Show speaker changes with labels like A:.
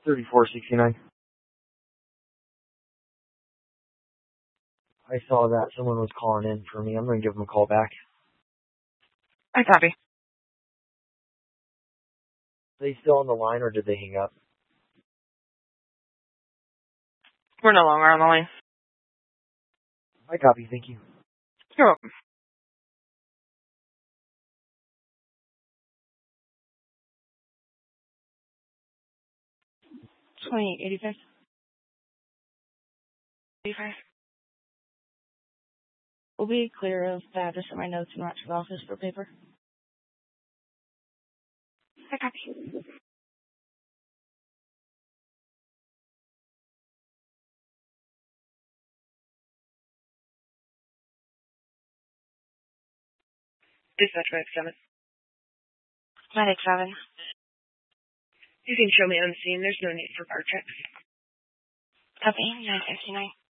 A: 3469. I saw that someone was calling in for me. I'm going to give them a call back.
B: I copy.
A: Are they still on the line or did they hang up?
B: We're no longer on the line.
A: I copy. Thank you.
B: You're welcome. $28.85. 85. We'll be clear of that. Just set my notes and watch the office for paper. I copy. Dispatch Medic 7. Medic 7. You can show me on the scene. There's no need for car checks. Copy. 959.